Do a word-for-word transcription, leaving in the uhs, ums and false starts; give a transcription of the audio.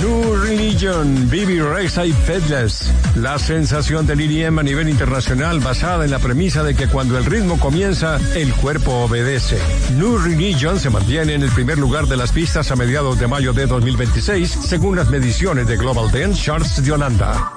New Religion, Bibi Rexha y Fateless. La sensación del E D M a nivel internacional basada en la premisa de que cuando el ritmo comienza, el cuerpo obedece. New Religion se mantiene en el primer lugar de las pistas a mediados de mayo de dos mil veintiséis, según las mediciones de Global Dance Charts de Holanda.